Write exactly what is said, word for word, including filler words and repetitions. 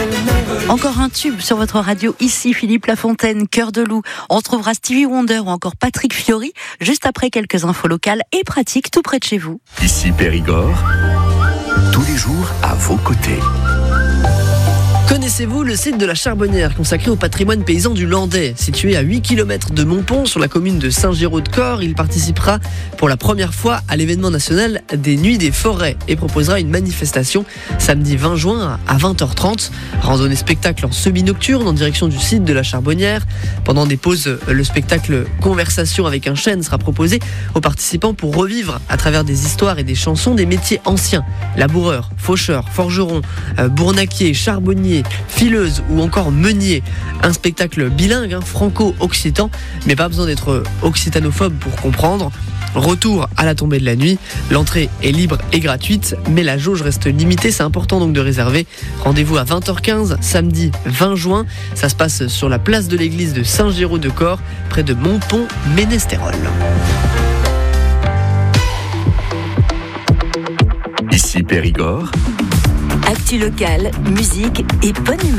Encore un tube sur votre radio, ici Philippe Lafontaine, Cœur de Loup. On retrouvera Stevie Wonder ou encore Patrick Fiori, juste après quelques infos locales et pratiques tout près de chez vous. Ici Périgord, tous les jours à vos côtés. Connaissez-vous le site de la Charbonnière consacré au patrimoine paysan du Landais? Situé à huit kilomètres de Montpont, sur la commune de Saint-Géraud-de-Corps, il participera pour la première fois à l'événement national des Nuits des Forêts et proposera une manifestation samedi vingt juin à vingt heures trente. Randonnée spectacle en semi-nocturne en direction du site de la Charbonnière. Pendant des pauses, le spectacle Conversation avec un chêne sera proposé aux participants pour revivre à travers des histoires et des chansons des métiers anciens. Laboureurs, faucheurs, forgerons, euh, bournaquiers, charbonniers, fileuse ou encore meunier. Un spectacle bilingue, hein, franco-occitan, mais pas besoin d'être occitanophobe pour comprendre. Retour à la tombée de la nuit. L'entrée est libre et gratuite, mais la jauge reste limitée, c'est important donc de réserver. Rendez-vous à vingt heures quinze, samedi vingt juin. Ça se passe sur la place de l'église de Saint-Géraud-de-Corps, près de Montpont-Ménestérol. Ici Périgord. Actu locale, musique et bonne humeur.